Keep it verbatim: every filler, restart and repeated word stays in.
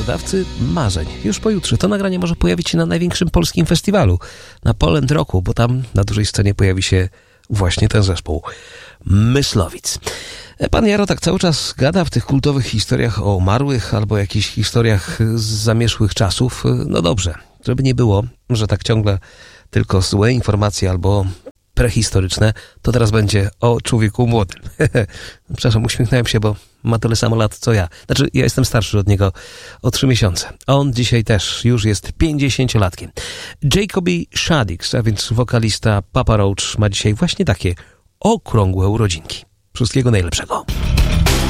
Sprzedawcy Marzeń. Już pojutrze to nagranie może pojawić się na największym polskim festiwalu, na Poland Rocku, bo tam na dużej scenie pojawi się właśnie ten zespół. Myslowic. Pan Jaro tak cały czas gada w tych kultowych historiach o umarłych albo jakichś historiach z zamierzchłych czasów. No dobrze, żeby nie było, że tak ciągle tylko złe informacje albo prehistoryczne, to teraz będzie o człowieku młodym. Przepraszam, uśmiechnąłem się, bo ma tyle samo lat co ja. Znaczy, ja jestem starszy od niego o trzy miesiące. On dzisiaj też już jest pięćdziesięciolatkiem. Jacoby Shaddix, a więc wokalista Papa Roach, ma dzisiaj właśnie takie okrągłe urodzinki. Wszystkiego najlepszego.